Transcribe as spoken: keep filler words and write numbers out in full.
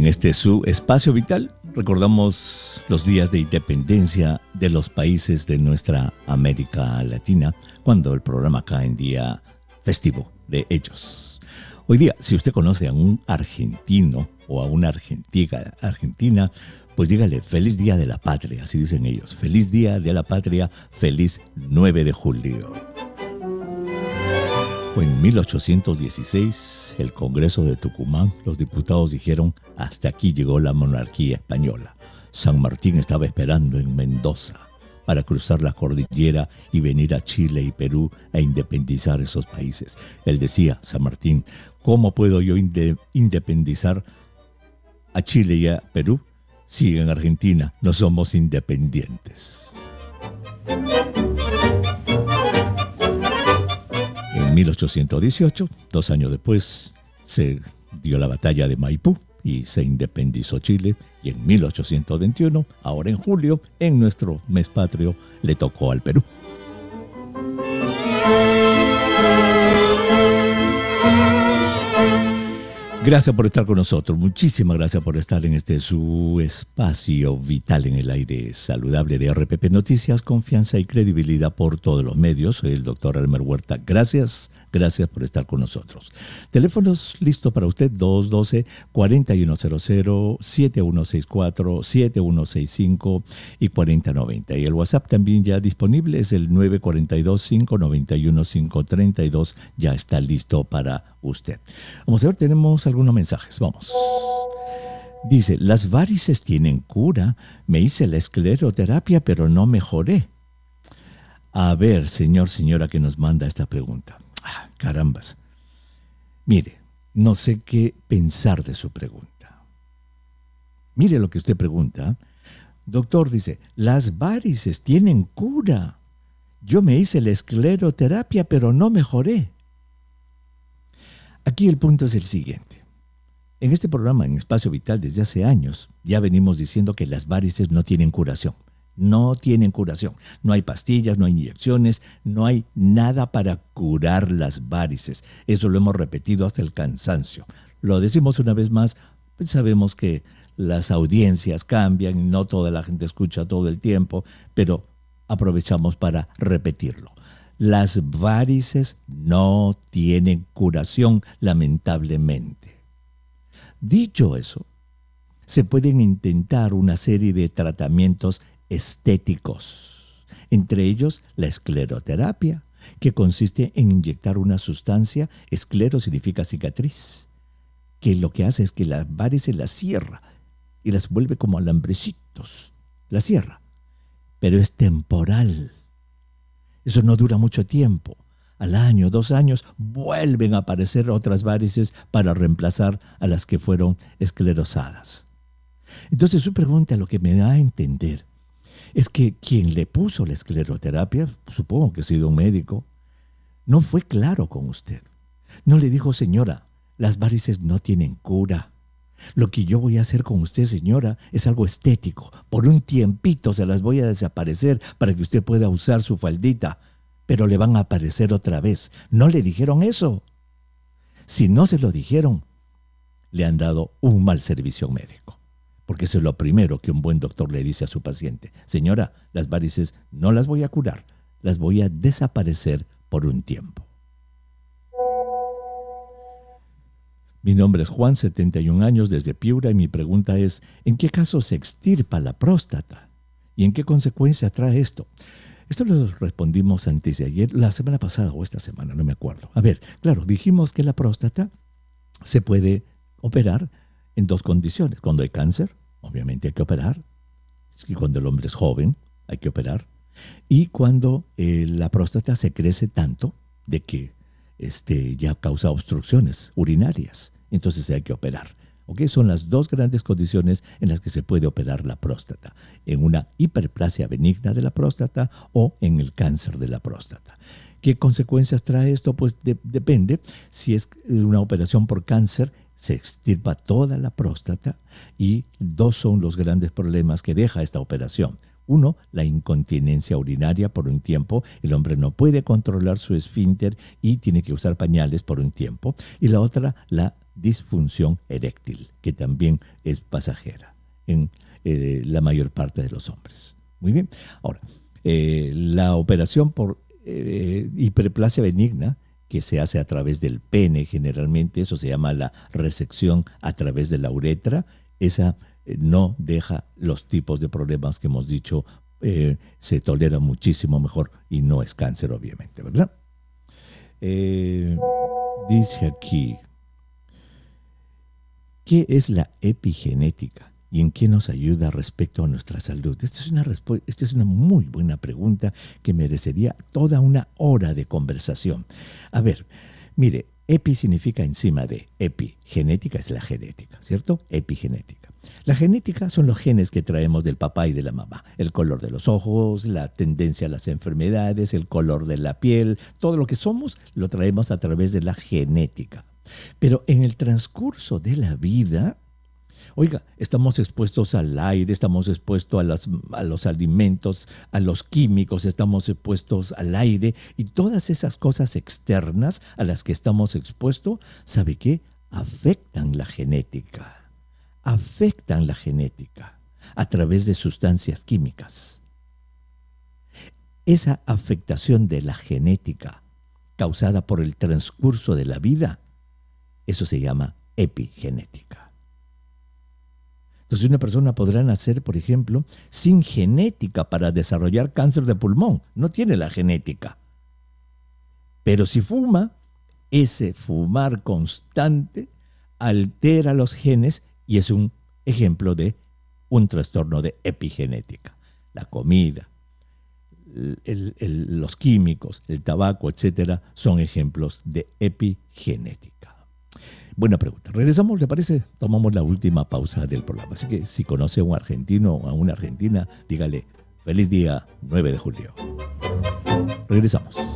este su espacio vital recordamos los días de independencia de los países de nuestra América Latina, cuando el programa cae en día festivo de ellos. Hoy día, si usted conoce a un argentino o a una argentina, argentina, pues dígale feliz día de la patria, así dicen ellos. Feliz día de la patria, feliz nueve de julio. Fue en mil ochocientos dieciséis, el Congreso de Tucumán, los diputados dijeron, hasta aquí llegó la monarquía española. San Martín estaba esperando en Mendoza para cruzar la cordillera y venir a Chile y Perú a independizar esos países. Él decía, San Martín, ¿cómo puedo yo inde- independizar a Chile y a Perú si en Argentina no somos independientes? En mil ochocientos dieciocho, dos años después, se dio la batalla de Maipú y se independizó Chile. Y en mil ochocientos veintiuno, ahora en julio, en nuestro mes patrio, le tocó al Perú. Gracias por estar con nosotros. Muchísimas gracias por estar en este su espacio vital en el aire saludable de R P P Noticias, confianza y credibilidad por todos los medios. Soy el doctor Elmer Huerta. Gracias, gracias por estar con nosotros. Teléfonos listo para usted, dos uno dos, cuatro uno cero cero, siete uno seis cuatro, siete uno seis cinco y cuarenta noventa. Y el WhatsApp también ya disponible, es el nueve cuatro dos, cinco nueve uno, cinco tres dos. Ya está listo para usted. Vamos a ver, tenemos algunos mensajes, vamos. Dice, las varices tienen cura, me hice la escleroterapia pero no mejoré. A ver, señor, señora que nos manda esta pregunta. Ah, carambas. Mire, no sé qué pensar de su pregunta. Mire lo que usted pregunta. Doctor, dice, las varices tienen cura. Yo me hice la escleroterapia pero no mejoré. Aquí el punto es el siguiente. En este programa, en Espacio Vital, desde hace años, ya venimos diciendo que las varices no tienen curación. No tienen curación. No hay pastillas, no hay inyecciones, no hay nada para curar las varices. Eso lo hemos repetido hasta el cansancio. Lo decimos una vez más, pues sabemos que las audiencias cambian, no toda la gente escucha todo el tiempo, pero aprovechamos para repetirlo. Las varices no tienen curación, lamentablemente. Dicho eso, se pueden intentar una serie de tratamientos estéticos, entre ellos la escleroterapia, que consiste en inyectar una sustancia, esclero significa cicatriz, que lo que hace es que las varices las cierra y las vuelve como alambrecitos, las cierra, pero es temporal. Eso no dura mucho tiempo. Al año, dos años, vuelven a aparecer otras varices para reemplazar a las que fueron esclerosadas. Entonces su pregunta lo que me da a entender es que quien le puso la escleroterapia, supongo que ha sido un médico, no fue claro con usted. No le dijo, señora, las varices no tienen cura. Lo que yo voy a hacer con usted, señora, es algo estético. Por un tiempito se las voy a desaparecer para que usted pueda usar su faldita, pero le van a aparecer otra vez. ¿No le dijeron eso? Si no se lo dijeron, le han dado un mal servicio médico. Porque eso es lo primero que un buen doctor le dice a su paciente. Señora, las varices no las voy a curar, las voy a desaparecer por un tiempo. Mi nombre es Juan, setenta y un años, desde Piura, y mi pregunta es, ¿en qué caso se extirpa la próstata? ¿Y en qué consecuencia trae esto? Esto lo respondimos antes de ayer, la semana pasada o esta semana, no me acuerdo. A ver, claro, dijimos que la próstata se puede operar en dos condiciones. Cuando hay cáncer, obviamente hay que operar. Y cuando el hombre es joven, hay que operar. Y cuando eh, la próstata se crece tanto de que este, ya causa obstrucciones urinarias, entonces hay que operar. ¿Okay? Son las dos grandes condiciones en las que se puede operar la próstata, en una hiperplasia benigna de la próstata o en el cáncer de la próstata. ¿Qué consecuencias trae esto? Pues de, depende. Si es una operación por cáncer, se extirpa toda la próstata y dos son los grandes problemas que deja esta operación. Uno, la incontinencia urinaria por un tiempo. El hombre no puede controlar su esfínter y tiene que usar pañales por un tiempo. Y la otra, la disfunción eréctil, que también es pasajera en eh, la mayor parte de los hombres. Muy bien. Ahora, eh, la operación por eh, hiperplasia benigna, que se hace a través del pene generalmente, eso se llama la resección a través de la uretra, esa eh, no deja los tipos de problemas que hemos dicho, eh, se tolera muchísimo mejor y no es cáncer, obviamente, ¿verdad? Eh, dice aquí, ¿qué es la epigenética y en qué nos ayuda respecto a nuestra salud? Esta es una, esta es una muy buena pregunta que merecería toda una hora de conversación. A ver, mire, epi significa encima de, epigenética es la genética, ¿cierto? Epigenética. La genética son los genes que traemos del papá y de la mamá. El color de los ojos, la tendencia a las enfermedades, el color de la piel, todo lo que somos lo traemos a través de la genética. Pero en el transcurso de la vida, oiga, estamos expuestos al aire, estamos expuestos a, las, a los alimentos, a los químicos, estamos expuestos al aire y todas esas cosas externas a las que estamos expuestos, ¿sabe qué? Afectan la genética. Afectan la genética a través de sustancias químicas. Esa afectación de la genética causada por el transcurso de la vida, eso se llama epigenética. Entonces una persona podrá nacer, por ejemplo, sin genética para desarrollar cáncer de pulmón. No tiene la genética. Pero si fuma, ese fumar constante altera los genes y es un ejemplo de un trastorno de epigenética. La comida, el, el, los químicos, el tabaco, etcétera, son ejemplos de epigenética. Buena pregunta. Regresamos, ¿le parece? Tomamos la última pausa del programa. Así que si conoce a un argentino o a una argentina, dígale, feliz día nueve de julio. Regresamos.